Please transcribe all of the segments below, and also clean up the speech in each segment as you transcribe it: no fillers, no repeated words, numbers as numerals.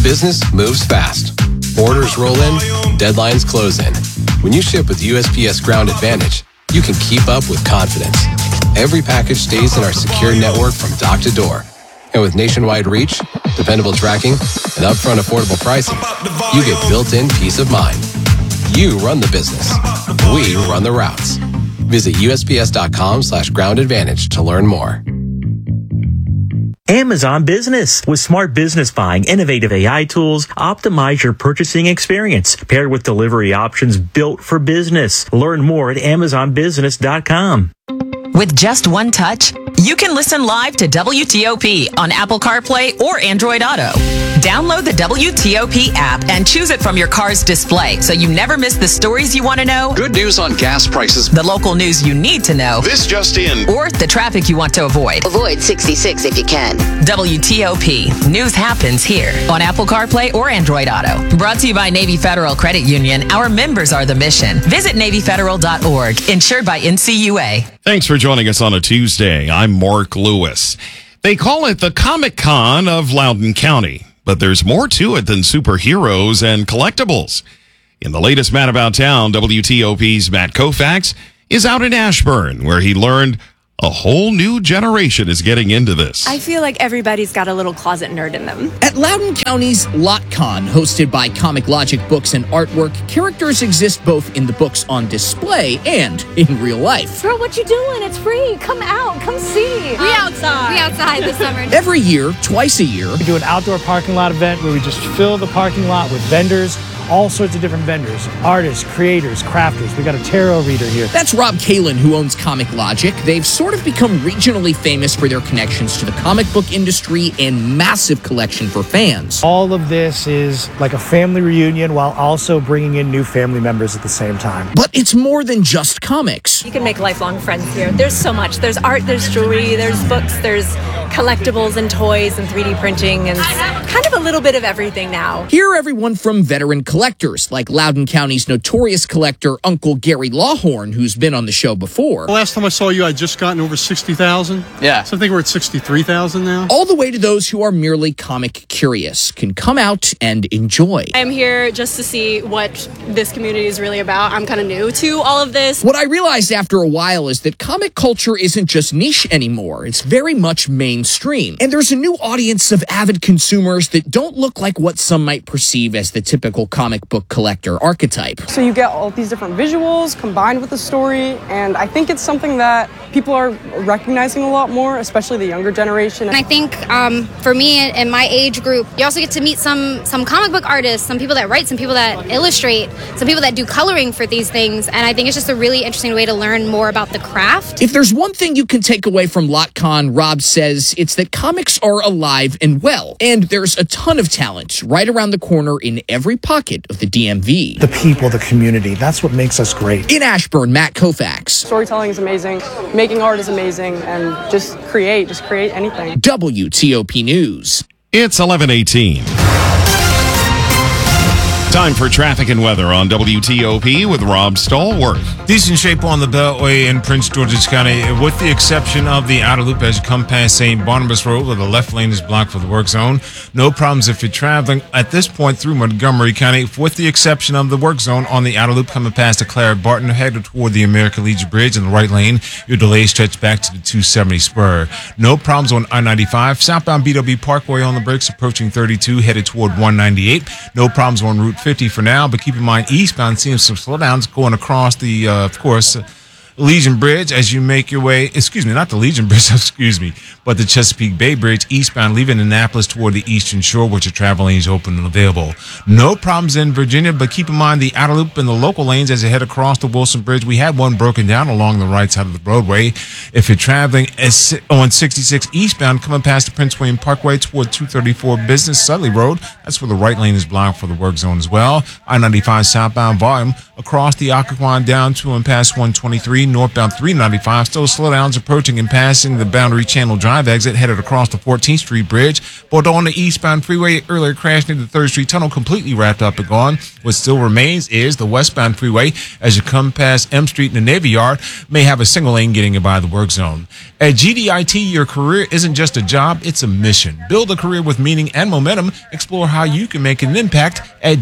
Business moves fast. Orders roll in, deadlines close in. When you ship with USPS Ground Advantage, you can keep up with confidence. Every package stays in our secure network from dock to door. And with nationwide reach, dependable tracking, and upfront affordable pricing, you get built-in peace of mind. You run the business. We run the routes. Visit USPS.com/Ground Advantage to learn more. Amazon Business. With smart business buying, innovative AI tools, optimize your purchasing experience, paired with delivery options built for business. Learn more at AmazonBusiness.com. With just one touch, you can listen live to WTOP on Apple CarPlay or Android Auto. Download the WTOP app and choose it from your car's display so you never miss the stories you want to know, good news on gas prices, the local news you need to know, this just in, or the traffic you want to avoid. Avoid 66 if you can. WTOP. News happens here on Apple CarPlay or Android Auto. Brought to you by Navy Federal Credit Union. Our members are the mission. Visit NavyFederal.org. Insured by NCUA. Thanks for joining us on a Tuesday. I'm Mark Lewis. They call it the Comic-Con of Loudoun County, but there's more to it than superheroes and collectibles. In the latest Matt About Town, WTOP's Matt Koufax is out in Ashburn, where he learned a whole new generation is getting into this. I feel like everybody's got a little closet nerd in them. At Loudoun County's LotCon, hosted by Comic Logic Books and Artwork, characters exist both in the books on display and in real life. Girl, what you doing? It's free. Come out. Come see. We outside this summer. Every year, twice a year, we do an outdoor parking lot event where we just fill the parking lot with vendors, all sorts of different vendors, artists, creators, crafters. We got a tarot reader here. That's Rob Kalin, who owns Comic Logic. They've sort of become regionally famous for their connections to the comic book industry and massive collection for fans. All of this is like a family reunion while also bringing in new family members at the same time. But it's more than just comics. You can make lifelong friends here. There's so much. There's art, there's jewelry, there's books, there's collectibles and toys and 3D printing and kind of a little bit of everything now. Here, everyone from veteran collectors like Loudoun County's notorious collector Uncle Gary Lawhorn, who's been on the show before. The last time I saw you, I'd just gotten over 60,000. Yeah. So I think we're at 63,000 now. All the way to those who are merely comic curious can come out and enjoy. I'm here just to see what this community is really about. I'm kind of new to all of this. What I realized after a while is that comic culture isn't just niche anymore. It's very much mainstream. And there's a new audience of avid consumers that don't look like what some might perceive as the typical comic book collector archetype. So you get all these different visuals combined with the story, and I think it's something that people are recognizing a lot more, especially the younger generation. And I think for me and my age group, you also get to meet some comic book artists, some people that write, some people that illustrate, some people that do coloring for these things, and I think it's just a really interesting way to learn more about the craft. If there's one thing you can take away from LotCon, Rob says it's that comics are alive and well, and there's a ton of talent right around the corner in every pocket of the DMV. The people, the community, that's what makes us great. In Ashburn, Matt Koufax. Storytelling is amazing, making art is amazing, and just create anything. WTOP News. It's 11:18. Time for traffic and weather on WTOP with Rob Stallworth. Decent shape on the Beltway in Prince George's County, with the exception of the outer loop as you come past St. Barnabas Road, where the left lane is blocked for the work zone. No problems if you're traveling at this point through Montgomery County, with the exception of the work zone on the outer loop coming past the Clara Barton, headed toward the American Legion Bridge in the right lane. Your delays stretch back to the 270 spur. No problems on I-95. Southbound BW Parkway on the brakes approaching 32, headed toward 198. No problems on Route 50 for now, but keep in mind eastbound seeing some slowdowns going across the, of course, Legion Bridge as you make your way, not the Legion Bridge, but the Chesapeake Bay Bridge eastbound leaving Annapolis toward the eastern shore, which are travel lanes open and available. No problems in Virginia, but keep in mind the outer loop and the local lanes as you head across the Wilson Bridge. We had one broken down along the right side of the roadway. If you're traveling on 66 eastbound, coming past the Prince William Parkway toward 234 Business Sudley Road, that's where the right lane is blocked for the work zone as well. I-95 southbound volume across the Occoquan down to and past 123, northbound 395. Still slowdowns approaching and passing the Boundary Channel Drive exit, headed across the 14th Street Bridge. But on the eastbound freeway, earlier crash near the 3rd Street Tunnel completely wrapped up and gone. What still remains is the westbound freeway as you come past M Street and the Navy Yard, may have a single lane getting you by the work zone. At GDIT, your career isn't just a job, it's a mission. Build a career with meaning and momentum. Explore how you can make an impact at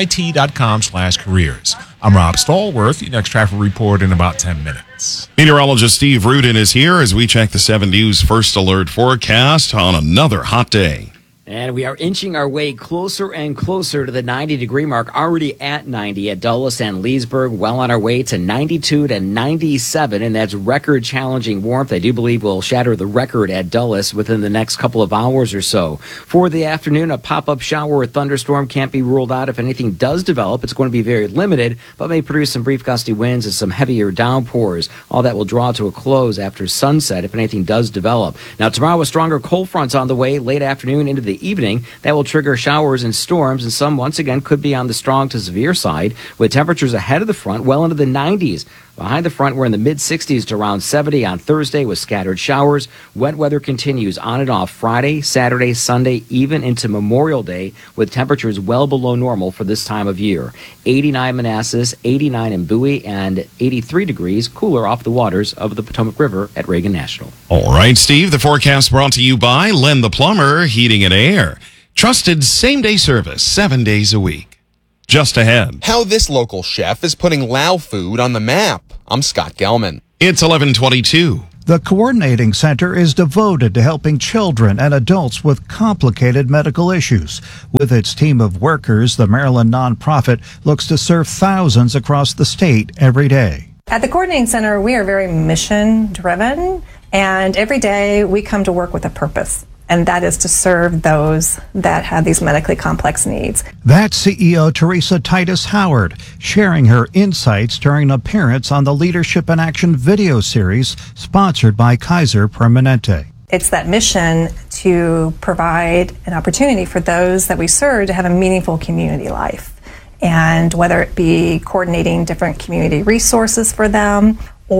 gdit.com/careers. I'm Rob Stallworth. Your next traffic report in about 10 minutes. Meteorologist Steve Rudin is here as we check the 7 News First Alert forecast on another hot day. And we are inching our way closer and closer to the 90-degree mark, already at 90 at Dulles and Leesburg, well on our way to 92 to 97, and that's record-challenging warmth. I do believe we'll shatter the record at Dulles within the next couple of hours or so. For the afternoon, a pop-up shower or thunderstorm can't be ruled out. If anything does develop, it's going to be very limited, but may produce some brief gusty winds and some heavier downpours. All that will draw to a close after sunset if anything does develop. Now, tomorrow, a stronger cold front's on the way late afternoon into the evening. That will trigger showers and storms, and some once again could be on the strong to severe side, with temperatures ahead of the front well into the 90s. Behind the front, we're in the mid-60s to around 70 on Thursday with scattered showers. Wet weather continues on and off Friday, Saturday, Sunday, even into Memorial Day, with temperatures well below normal for this time of year. 89 Manassas, 89 in Bowie, and 83 degrees cooler off the waters of the Potomac River at Reagan National. All right, Steve, the forecast brought to you by Len the Plumber, Heating and Air. Trusted same-day service 7 days a week. Just ahead. How this local chef is putting Lao food on the map. I'm Scott Gelman. It's 11:22. The Coordinating Center is devoted to helping children and adults with complicated medical issues. With its team of workers, the Maryland nonprofit looks to serve thousands across the state every day. At the Coordinating Center, we are very mission-driven, and every day we come to work with a purpose. And that is to serve those that have these medically complex needs. That's CEO Teresa Titus Howard, sharing her insights during an appearance on the Leadership in Action video series sponsored by Kaiser Permanente. It's that mission to provide an opportunity for those that we serve to have a meaningful community life. And whether it be coordinating different community resources for them,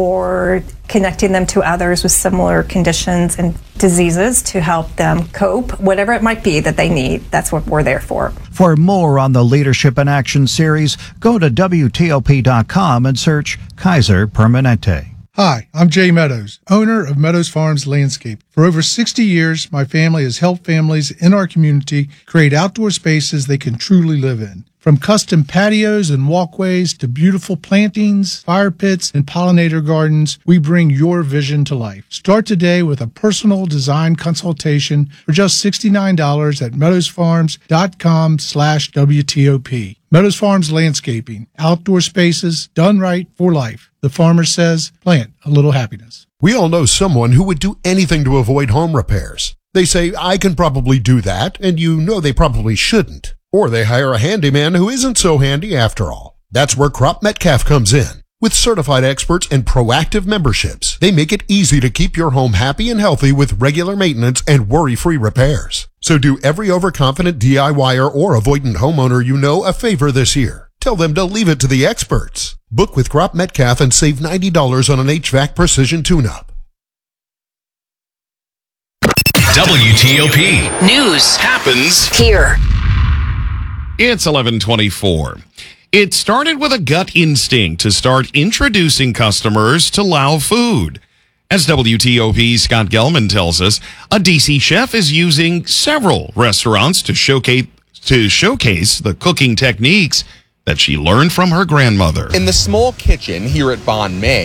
or connecting them to others with similar conditions and diseases to help them cope, whatever it might be that they need, that's what we're there for. For more on the Leadership in Action series, go to WTOP.com and search Kaiser Permanente. Hi, I'm Jay Meadows, owner of Meadows Farms Landscape. For over 60 years, my family has helped families in our community create outdoor spaces they can truly live in. From custom patios and walkways to beautiful plantings, fire pits, and pollinator gardens, we bring your vision to life. Start today with a personal design consultation for just $69 at meadowsfarms.com/WTOP. Meadows Farms Landscaping, outdoor spaces done right for life. The farmer says, plant a little happiness. We all know someone who would do anything to avoid home repairs. They say, I can probably do that, and you know they probably shouldn't. Or they hire a handyman who isn't so handy after all. That's where Crop Metcalf comes in. With certified experts and proactive memberships, they make it easy to keep your home happy and healthy with regular maintenance and worry-free repairs. So do every overconfident DIYer or avoidant homeowner you know a favor this year. Tell them to leave it to the experts. Book with Crop Metcalf and save $90 on an HVAC precision tune-up. WTOP. News Happens here. It's 11:24. It started with a gut instinct to start introducing customers to Lao food. As WTOP's Scott Gelman tells us, a DC chef is using several restaurants to showcase the cooking techniques that she learned from her grandmother. In the small kitchen here at Bon May,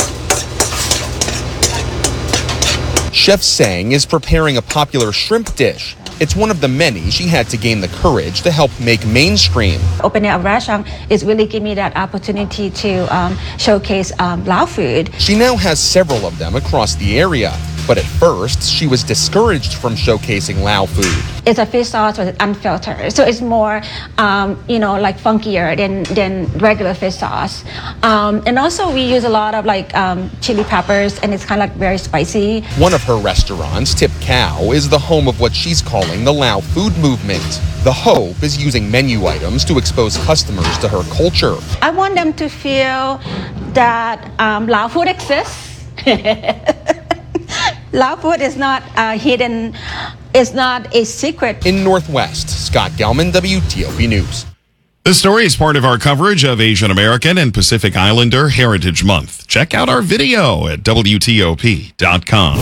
Chef Sang is preparing a popular shrimp dish. It's one of the many she had to gain the courage to help make mainstream. Opening a restaurant is really giving me that opportunity to showcase Lao food. She now has several of them across the area. But at first, she was discouraged from showcasing Lao food. It's a fish sauce with unfiltered, so it's more, like funkier than regular fish sauce. And also we use a lot of chili peppers, and it's kind of very spicy. One of her restaurants, Tip Cow, is the home of what she's calling the Lao food movement. The hope is using menu items to expose customers to her culture. I want them to feel that Lao food exists. Lao food is not hidden. It's not a secret. In Northwest, Scott Gelman, WTOP News. This story is part of our coverage of Asian American and Pacific Islander Heritage Month. Check out our video at WTOP.com.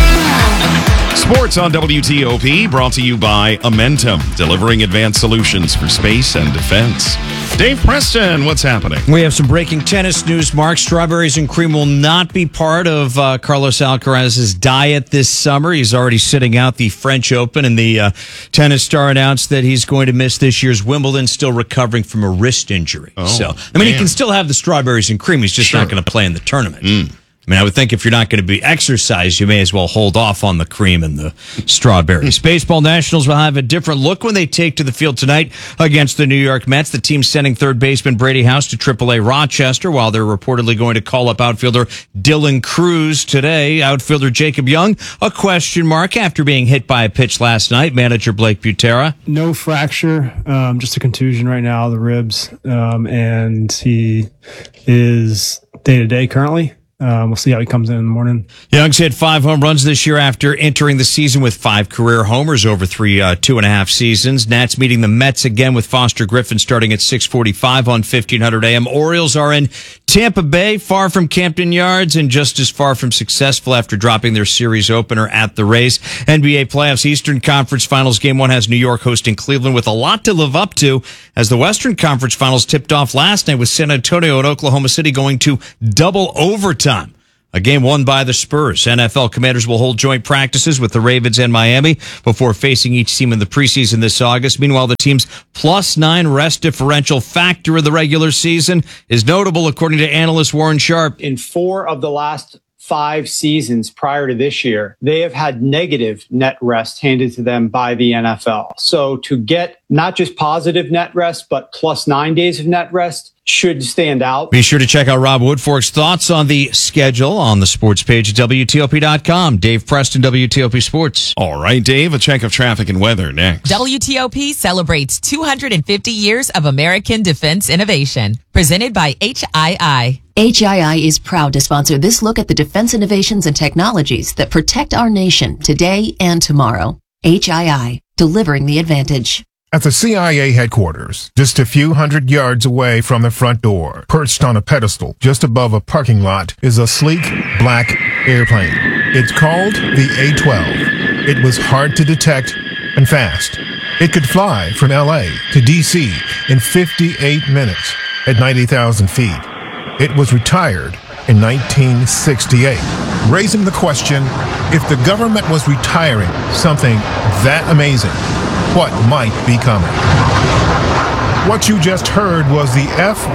Sports on WTOP, brought to you by Amentum, delivering advanced solutions for space and defense. Dave Preston, what's happening? We have some breaking tennis news, Mark. Strawberries and cream will not be part of Carlos Alcaraz's diet this summer. He's already sitting out the French Open, and the tennis star announced that he's going to miss this year's Wimbledon, still recovering from a wrist injury. He can still have the strawberries and cream. He's just not going to play in the tournament. I would think if you're not going to be exercised, you may as well hold off on the cream and the strawberries. Baseball Nationals will have a different look when they take to the field tonight against the New York Mets. The team's sending third baseman Brady House to AAA Rochester, while they're reportedly going to call up outfielder Dylan Cruz today. Outfielder Jacob Young, a question mark after being hit by a pitch last night. Manager Blake Butera. No fracture, just a contusion right now, the ribs, and he is day-to-day currently. We'll see how he comes in the morning. Young's hit 5 home runs this year after entering the season with 5 career homers over 2.5 seasons. Nats meeting the Mets again with Foster Griffin starting at 6:45 on 1500 AM. Orioles are in Tampa Bay, far from Campton Yards, and just as far from successful after dropping their series opener at the Rays. NBA playoffs, Eastern Conference Finals. Game 1 has New York hosting Cleveland with a lot to live up to, as the Western Conference Finals tipped off last night with San Antonio and Oklahoma City going to double overtime. A game won by the Spurs. NFL Commanders will hold joint practices with the Ravens and Miami before facing each team in the preseason this August. Meanwhile, the team's +9 rest differential factor of the regular season is notable, according to analyst Warren Sharp. In 4 of the last 5 seasons prior to this year, they have had negative net rest handed to them by the NFL. So to get not just positive net rest, but +9 days of net rest should stand out. Be sure to check out Rob Woodfork's thoughts on the schedule on the sports page at WTOP.com. Dave Preston, WTOP Sports. All right, Dave, a check of traffic and weather next. WTOP celebrates 250 years of American defense innovation. Presented by HII. HII is proud to sponsor this look at the defense innovations and technologies that protect our nation today and tomorrow. HII, delivering the advantage. At the CIA headquarters, just a few hundred yards away from the front door, perched on a pedestal just above a parking lot, is a sleek, black airplane. It's called the A-12. It was hard to detect and fast. It could fly from LA to DC in 58 minutes at 90,000 feet. It was retired in 1968, raising the question, if the government was retiring something that amazing, what might be coming? What you just heard was the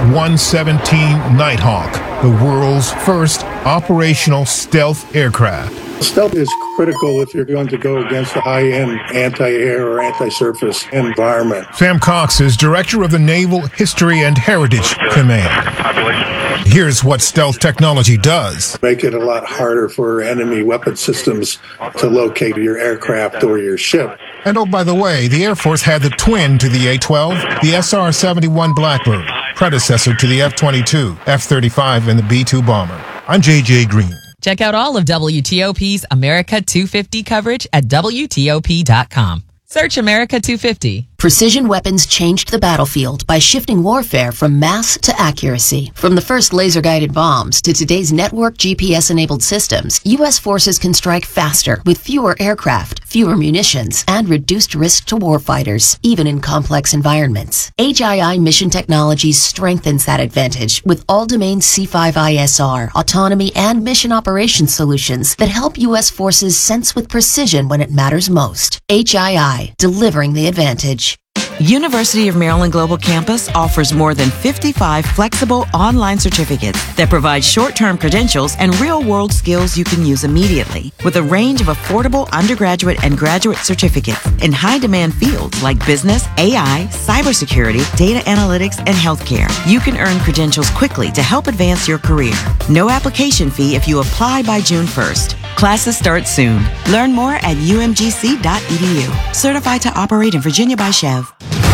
F-117 Nighthawk, the world's first operational stealth aircraft. Stealth is critical if you're going to go against a high-end anti-air or anti-surface environment. Sam Cox is director of the Naval History and Heritage Command. Here's what stealth technology does. Make it a lot harder for enemy weapon systems to locate your aircraft or your ship. And oh, by the way, the Air Force had the twin to the A-12, the SR-71 Blackbird, predecessor to the F-22, F-35, and the B-2 bomber. I'm J.J. Green. Check out all of WTOP's America 250 coverage at WTOP.com. Search America 250. Precision weapons changed the battlefield by shifting warfare from mass to accuracy. From the first laser-guided bombs to today's network GPS-enabled systems, U.S. forces can strike faster with fewer aircraft, fewer munitions, and reduced risk to warfighters, even in complex environments. HII Mission Technologies strengthens that advantage with all-domain C5ISR, autonomy, and mission operations solutions that help U.S. forces sense with precision when it matters most. HII, delivering the advantage. University of Maryland Global Campus offers more than 55 flexible online certificates that provide short-term credentials and real-world skills you can use immediately, with a range of affordable undergraduate and graduate certificates in high-demand fields like business, AI, cybersecurity, data analytics, and healthcare. You can earn credentials quickly to help advance your career. No application fee if you apply by June 1st. Classes start soon. Learn more at umgc.edu. Certified to operate in Virginia by Chev.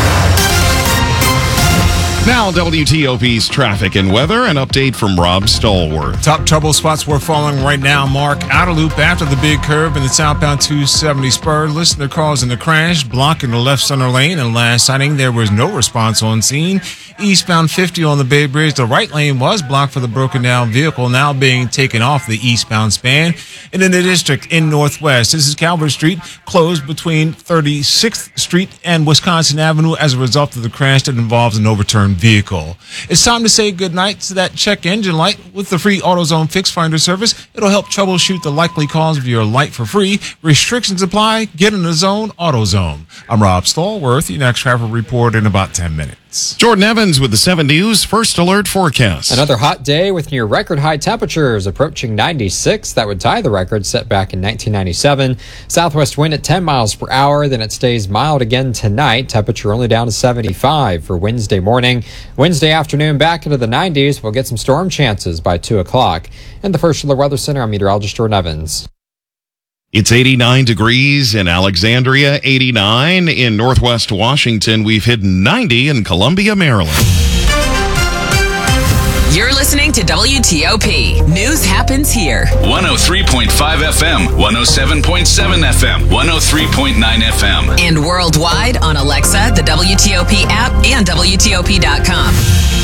Now, WTOP's traffic and weather, an update from Rob Stallworth. Top trouble spots we're following right now, Mark. Outer loop after the big curve in the southbound 270 spur. Listener calls in the crash, blocking the left center lane. And last sighting, there was no response on scene. Eastbound 50 on the Bay Bridge. The right lane was blocked for the broken down vehicle, now being taken off the eastbound span. And in the district in Northwest, this is Calvert Street, closed between 36th Street and Wisconsin Avenue as a result of the crash that involves an overturned vehicle. It's time to say goodnight to that check engine light with the free AutoZone Fix Finder service. It'll help troubleshoot the likely cause of your light for free. Restrictions apply. Get in the zone, AutoZone. I'm Rob Stallworth. Your next traffic report in about 10 minutes. Jordan Evans with the 7 News First Alert Forecast. Another hot day with near record high temperatures approaching 96. That would tie the record set back in 1997. Southwest wind at 10 miles per hour. Then it stays mild again tonight. Temperature only down to 75 for Wednesday morning. Wednesday afternoon back into the 90s. We'll get some storm chances by 2 o'clock. In the First Alert Weather Center, I'm meteorologist Jordan Evans. It's 89 degrees in Alexandria, 89 in Northwest Washington. We've hit 90 in Columbia, Maryland. You're listening to WTOP. News happens here. 103.5 FM, 107.7 FM, 103.9 FM. And worldwide on Alexa, the WTOP app, and WTOP.com.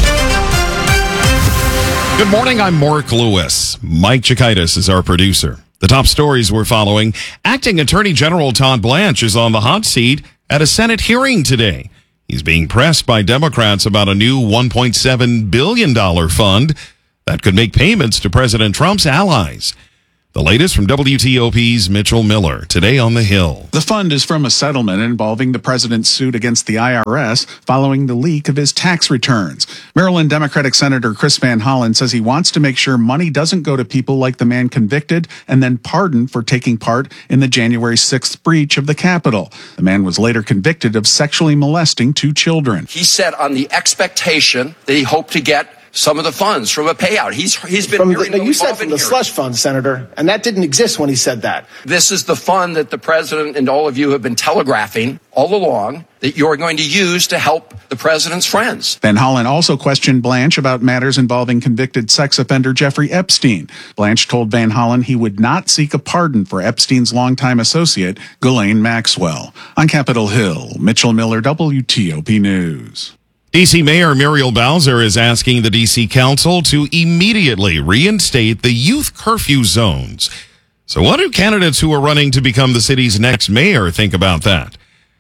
Good morning, I'm Mark Lewis. Mike Chikaitis is our producer. The top stories we're following. Acting Attorney General Todd Blanche is on the hot seat at a Senate hearing today. He's being pressed by Democrats about a new $1.7 billion fund that could make payments to President Trump's allies. The latest from WTOP's Mitchell Miller, today on the Hill. The fund is from a settlement involving the president's suit against the IRS following the leak of his tax returns. Maryland Democratic Senator Chris Van Hollen says he wants to make sure money doesn't go to people like the man convicted and then pardoned for taking part in the January 6th breach of the Capitol. The man was later convicted of sexually molesting 2 children. He said on the expectation that he hoped to get some of the funds from a payout. He's been you said from the slush fund, Senator, and that didn't exist when he said that. This is the fund that the president and all of you have been telegraphing all along that you're going to use to help the president's friends. Van Hollen also questioned Blanche about matters involving convicted sex offender Jeffrey Epstein. Blanche told Van Hollen he would not seek a pardon for Epstein's longtime associate, Ghislaine Maxwell. On Capitol Hill, Mitchell Miller, WTOP News. D.C. Mayor Muriel Bowser is asking the D.C. Council to immediately reinstate the youth curfew zones. So what do candidates who are running to become the city's next mayor think about that?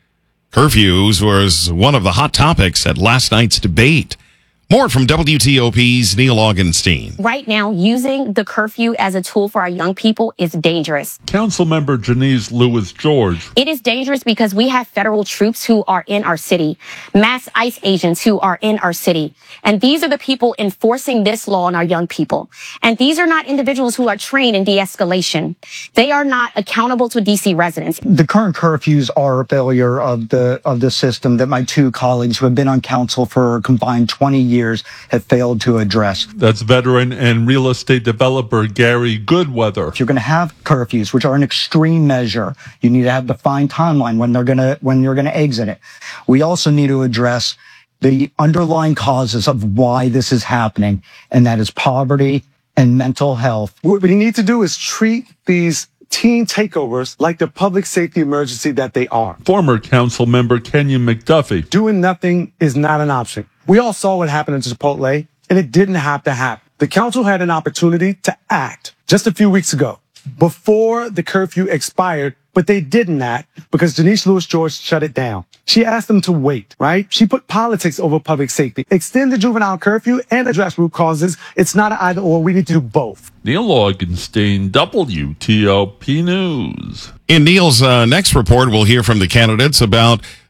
Curfews was one of the hot topics at last night's debate. More from WTOP's Neil Augenstein. Right now, using the curfew as a tool for our young people is dangerous. Councilmember Janice Lewis George. It is dangerous because we have federal troops who are in our city, mass ICE agents who are in our city. And these are the people enforcing this law on our young people. And these are not individuals who are trained in de-escalation. They are not accountable to D.C. residents. The current curfews are a failure of the system that my 2 colleagues who have been on council for a combined 20 years have failed to address. That's veteran and real estate developer Gary Goodweather. If you're going to have curfews, which are an extreme measure, you need to have a defined timeline when you're going to exit it. We also need to address the underlying causes of why this is happening, and that is poverty and mental health. What we need to do is treat these teen takeovers like the public safety emergency that they are. Former council member Kenyon McDuffie. Doing nothing is not an option. We all saw what happened at Chipotle, and it didn't have to happen. The council had an opportunity to act just a few weeks ago, before the curfew expired, but they didn't act because Janice Lewis George shut it down. She asked them to wait, right? She put politics over public safety. Extend the juvenile curfew and address root causes. It's not an either or. We need to do both. Neil Augenstein, WTOP News. In Neil's next report, we'll hear from the candidates about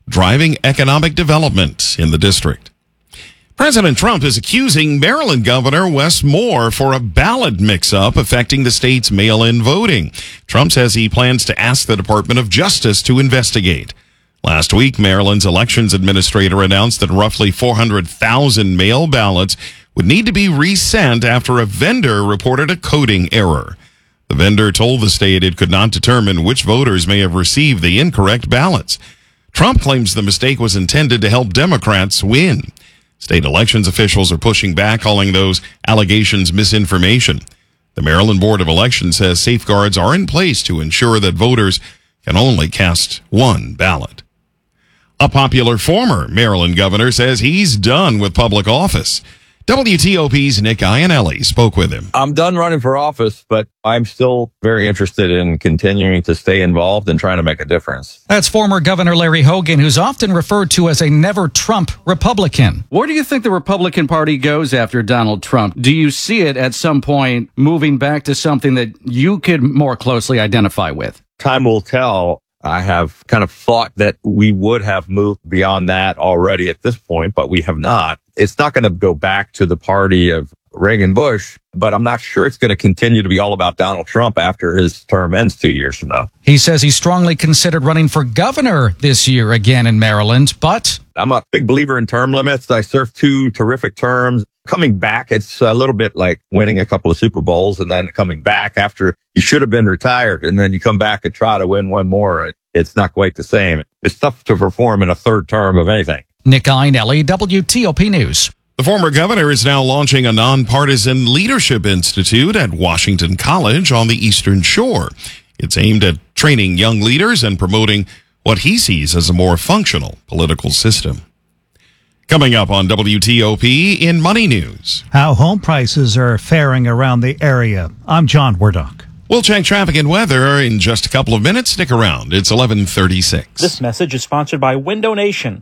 driving economic development in the district. President Trump is accusing Maryland Governor Wes Moore for a ballot mix-up affecting the state's mail-in voting. Trump says he plans to ask the Department of Justice to investigate. Last week, Maryland's elections administrator announced that roughly 400,000 mail ballots would need to be resent after a vendor reported a coding error. The vendor told the state it could not determine which voters may have received the incorrect ballots. Trump claims the mistake was intended to help Democrats win. State elections officials are pushing back, calling those allegations misinformation. The Maryland Board of Elections says safeguards are in place to ensure that voters can only cast one ballot. A popular former Maryland governor says he's done with public office. WTOP's Nick Iannelli spoke with him. I'm done running for office, but I'm still very interested in continuing to stay involved and trying to make a difference. That's former Governor Larry Hogan, who's often referred to as a never-Trump Republican. Where do you think the Republican Party goes after Donald Trump? Do you see it at some point moving back to something that you could more closely identify with? Time will tell. I have kind of thought that we would have moved beyond that already at this point, but we have not. It's not going to go back to the party of Reagan Bush, but I'm not sure it's going to continue to be all about Donald Trump after his term ends 2 years from now. He says he strongly considered running for governor this year again in Maryland, but I'm a big believer in term limits. I served 2 terrific terms. Coming back, it's a little bit like winning a couple of Super Bowls and then coming back after you should have been retired, and then you come back and try to win one more. It's not quite the same. It's tough to perform in a third term of anything. Nick Iannelli, WTOP News. The former governor is now launching a nonpartisan leadership institute at Washington College on the Eastern Shore. It's aimed at training young leaders and promoting what he sees as a more functional political system. Coming up on WTOP in Money News. How home prices are faring around the area. I'm John Wardock. We'll check traffic and weather in just a couple of minutes. Stick around. It's 11:36. This message is sponsored by Window Nation.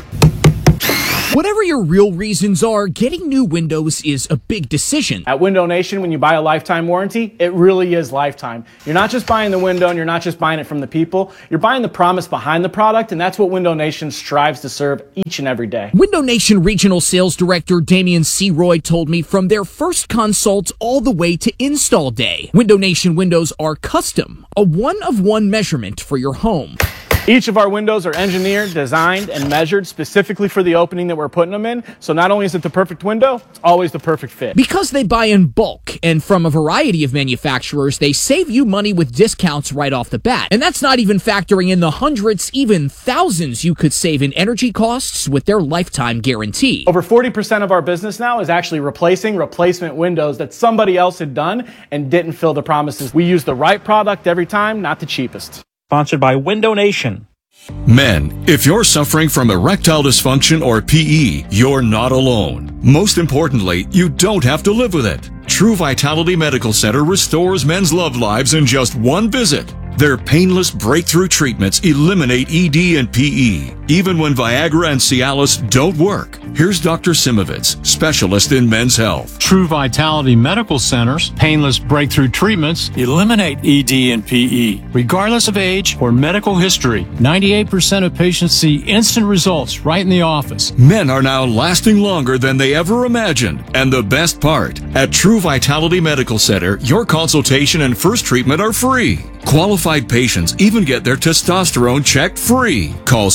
Whatever your real reasons are, getting new windows is a big decision. At Window Nation, when you buy a lifetime warranty, it really is lifetime. You're not just buying the window and you're not just buying it from the people. You're buying the promise behind the product, and that's what Window Nation strives to serve each and every day. Window Nation Regional Sales Director Damian C. Roy told me from their first consult all the way to install day, Window Nation windows are custom, a one-of-one measurement for your home. Each of our windows are engineered, designed, and measured specifically for the opening that we're putting them in. So not only is it the perfect window, it's always the perfect fit. Because they buy in bulk and from a variety of manufacturers, they save you money with discounts right off the bat. And that's not even factoring in the hundreds, even thousands you could save in energy costs with their lifetime guarantee. Over 40% of our business now is actually replacing replacement windows that somebody else had done and didn't fill the promises. We use the right product every time, not the cheapest. Sponsored by Window Nation. Men, if you're suffering from erectile dysfunction or PE, you're not alone. Most importantly, you don't have to live with it. True Vitality Medical Center restores men's love lives in just one visit. Their painless breakthrough treatments eliminate ED and PE, even when Viagra and Cialis don't work. Here's Dr. Simovitz, specialist in men's health. True Vitality Medical Center's painless breakthrough treatments eliminate ED and PE, regardless of age or medical history. 98% of patients see instant results right in the office. Men are now lasting longer than they ever imagined. And the best part, at True Vitality Medical Center, your consultation and first treatment are free. Qualified patients even get their testosterone checked free. Call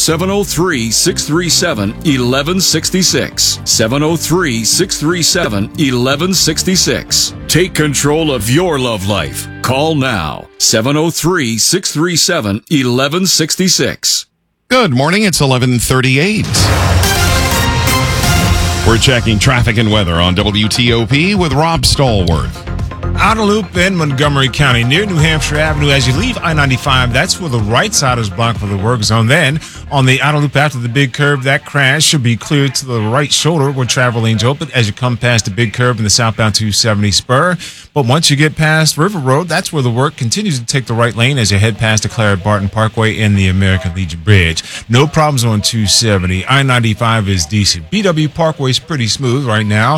703-637-1166. 703-637-1166. Take control of your love life. Call now. 703-637-1166. Good morning. It's 11:38. We're checking traffic and weather on WTOP with Rob Stallworth. Outer Loop in Montgomery County near New Hampshire Avenue. As you leave I-95, that's where the right side is blocked for the work zone. Then on the outer loop after the big curve, that crash should be cleared to the right shoulder where travel lanes open as you come past the big curve in the southbound 270 spur. But once you get past River Road, that's where the work continues to take the right lane as you head past the Claret Barton Parkway and the American Legion Bridge. No problems on 270. I-95 is decent. BW Parkway is pretty smooth right now.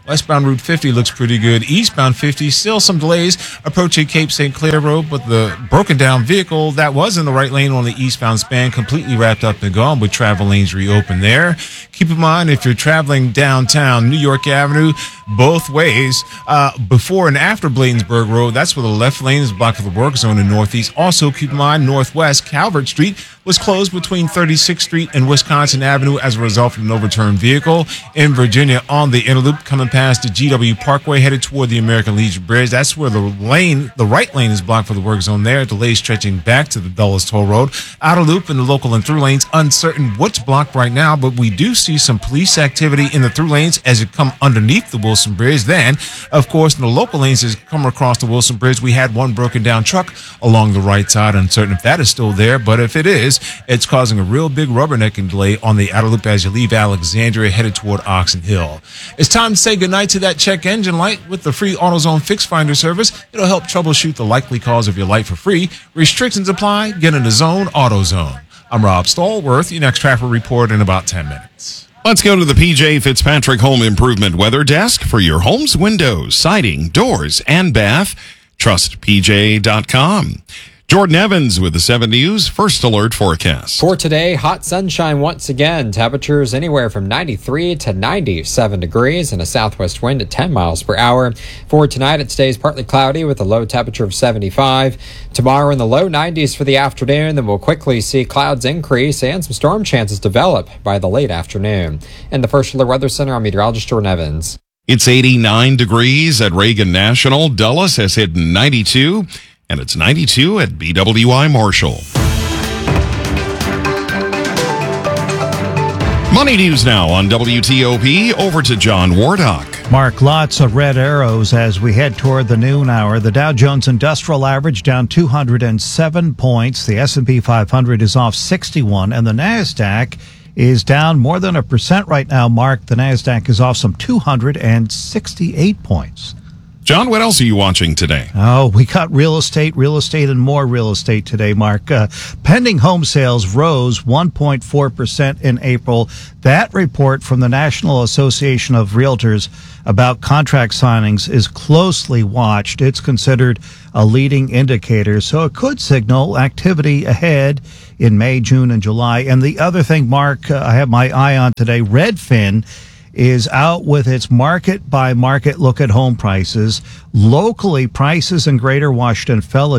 Westbound Route 50 looks pretty good. Eastbound 50, still some delays approaching Cape St. Clair Road, but the broken down vehicle that was in the right lane on the eastbound span completely wrapped up and gone with travel lanes reopened there. Keep in mind, if you're traveling downtown New York Avenue, both ways, before and after Bladensburg Road, that's where the left lane is blocked for the work zone in Northeast. Also, keep in mind, Northwest Calvert Street was closed between 36th Street and Wisconsin Avenue as a result of an overturned vehicle. In Virginia, on the inner loop, coming past the GW Parkway, headed toward the American Legion Bridge. That's where the right lane is blocked for the work zone there. Delays stretching back to the Dulles Toll Road. Outer loop and the local and through lanes, uncertain what's blocked right now, but we do see some police activity in the through lanes as you come underneath the Wilson Bridge. Then, of course, in the local lanes as you come across the Wilson Bridge, we had one broken down truck along the right side. Uncertain if that is still there, but if it is, it's causing a real big rubbernecking delay on the outer loop as you leave Alexandria headed toward Oxon Hill. It's time to say goodnight to that check engine light with the free AutoZone Fix Finder service. It'll help troubleshoot the likely cause of your light for free. Restrictions apply. Get in the zone, AutoZone. I'm Rob Stallworth. Your next traffic report in about 10 minutes. Let's go to the PJ Fitzpatrick Home Improvement Weather Desk for your home's windows, siding, doors, and bath. TrustPJ.com. Jordan Evans with the 7 News First Alert Forecast. For today, hot sunshine once again. Temperatures anywhere from 93 to 97 degrees and a southwest wind at 10 miles per hour. For tonight, it stays partly cloudy with a low temperature of 75. Tomorrow in the low 90s for the afternoon, then we'll quickly see clouds increase and some storm chances develop by the late afternoon. In the First Alert Weather Center, I'm meteorologist Jordan Evans. It's 89 degrees at Reagan National. Dulles has hit 92. And it's 92 at BWI Marshall. Money news now on WTOP. Over to John Wardock. Mark, lots of red arrows as we head toward the noon hour. The Dow Jones Industrial Average down 207 points. The S&P 500 is off 61, and the NASDAQ is down more than 1% right now, Mark. The NASDAQ is off some 268 points. John, what else are you watching today? Oh, we got real estate, and more real estate today, Mark. Pending home sales rose 1.4% in April. That report from the National Association of Realtors about contract signings is closely watched. It's considered a leading indicator, so it could signal activity ahead in May, June, and July. And the other thing, Mark, I have my eye on today, Redfin is out with its market-by-market look at home prices. Locally, prices in Greater Washington fell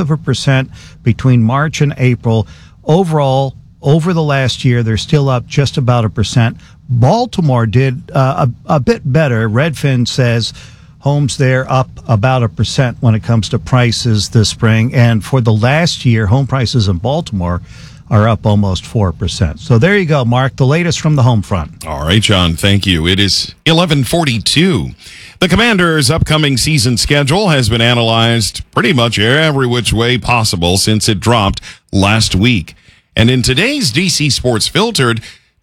0.1% between March and April. Overall, over the last year, they're still up just about 1%. Baltimore did a bit better. Redfin says homes there up about 1% when it comes to prices this spring. And for the last year, home prices in Baltimore are up almost 4%. So there you go, Mark, the latest from the home front. All right, John, thank you. It is 11:42. The Commanders' upcoming season schedule has been analyzed pretty much every which way possible since it dropped last week. And in today's DC Sports Filtered,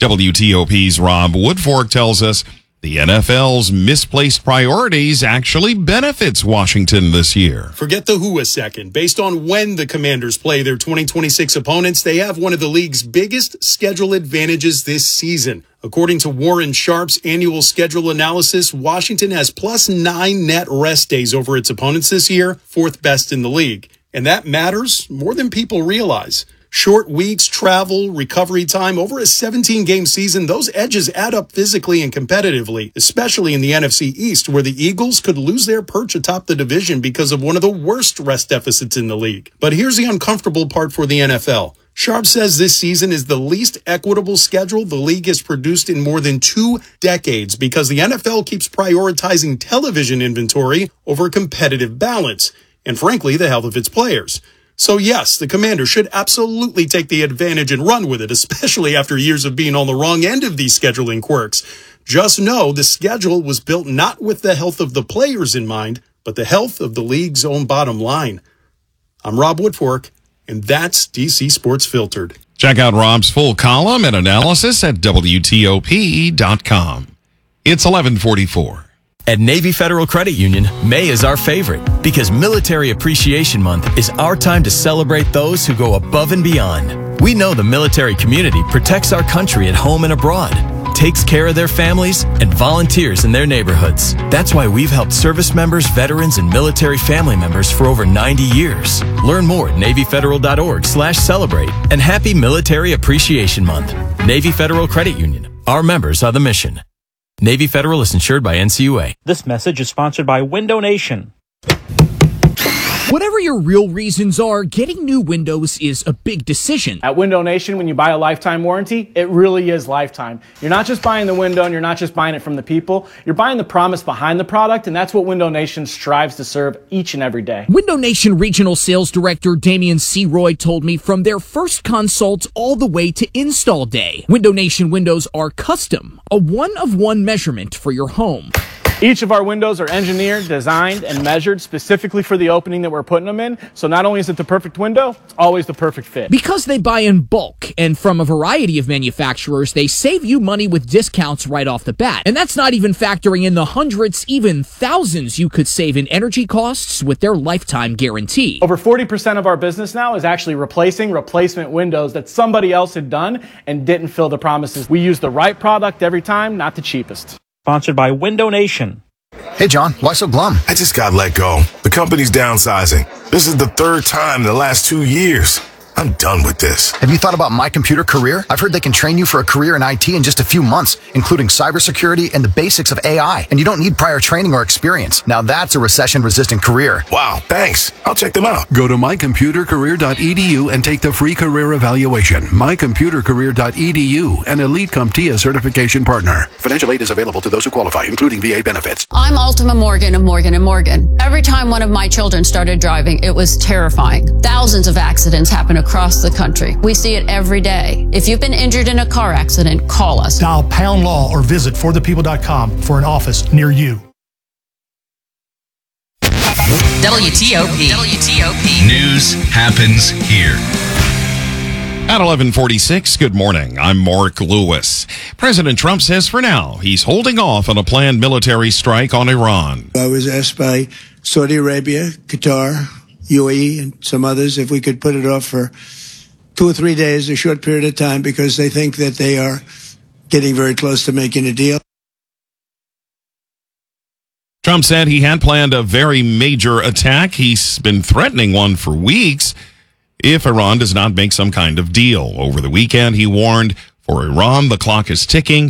WTOP's Rob Woodfork tells us the NFL's misplaced priorities actually benefits Washington this year. Forget the who a second. Based on when the Commanders play their 2026 opponents, they have one of the league's biggest schedule advantages this season. According to Warren Sharp's annual schedule analysis, Washington has +9 net rest days over its opponents this year, 4th best in the league. And that matters more than people realize. Short weeks, travel, recovery time, over a 17-game season, those edges add up physically and competitively, especially in the NFC East, where the Eagles could lose their perch atop the division because of one of the worst rest deficits in the league. But here's the uncomfortable part for the NFL. Sharp says this season is the least equitable schedule the league has produced in more than 2 decades because the NFL keeps prioritizing television inventory over competitive balance, and frankly, the health of its players. So yes, the Commanders should absolutely take the advantage and run with it, especially after years of being on the wrong end of these scheduling quirks. Just know the schedule was built not with the health of the players in mind, but the health of the league's own bottom line. I'm Rob Woodfork, and that's DC Sports Filtered. Check out Rob's full column and analysis at WTOP.com. It's 11:44. At Navy Federal Credit Union, May is our favorite because Military Appreciation Month is our time to celebrate those who go above and beyond. We know the military community protects our country at home and abroad. takes care of their families, and volunteers in their neighborhoods. That's why we've helped service members, veterans, and military family members for over 90 years. Learn more at NavyFederal.org/celebrate. And happy Military Appreciation Month. Navy Federal Credit Union. Our members are the mission. Navy Federal is insured by NCUA. This message is sponsored by Window Nation. Whatever your real reasons are, getting new windows is a big decision. At Window Nation, when you buy a lifetime warranty, it really is lifetime. You're not just buying the window and you're not just buying it from the people. You're buying the promise behind the product, and that's what Window Nation strives to serve each and every day. Window Nation Regional Sales Director Damian C. Roy told me from their first consult all the way to install day, Window Nation windows are custom, a one-of-one measurement for your home. Each of our windows are engineered, designed, and measured specifically for the opening that we're putting them in. So not only is it the perfect window, it's always the perfect fit. Because they buy in bulk and from a variety of manufacturers, they save you money with discounts right off the bat. And that's not even factoring in the hundreds, even thousands you could save in energy costs with their lifetime guarantee. Over 40% of our business now is actually replacing replacement windows that somebody else had done and didn't fill the promises. We use the right product every time, not the cheapest. Sponsored by Window Nation. Hey, John, why so glum? I just got let go. The company's downsizing. This is the third time in the last 2 years. I'm done with this. Have you thought about My Computer Career? I've heard they can train you for a career in IT in just a few months, including cybersecurity and the basics of AI. And you don't need prior training or experience. Now that's a recession-resistant career. Wow, thanks. I'll check them out. Go to mycomputercareer.edu and take the free career evaluation. mycomputercareer.edu, an Elite CompTIA certification partner. Financial aid is available to those who qualify, including VA benefits. I'm Ultima Morgan of Morgan & Morgan. Every time one of my children started driving, it was terrifying. Thousands of accidents happen across the country. We see it every day. If you've been injured in a car accident, call us. Dial pound law or visit forthepeople.com for an office near you. WTOP. News happens here. At 11:46, good morning. I'm Mark Lewis. President Trump says for now he's holding off on a planned military strike on Iran. I was asked by Saudi Arabia, Qatar, UAE, and some others if we could put it off for 2 or 3 days, a short period of time, because they think that they are getting very close to making a deal. Trump said he had planned a very major attack. He's been threatening one for weeks if Iran does not make some kind of deal. Over the weekend, he warned, for Iran, the clock is ticking.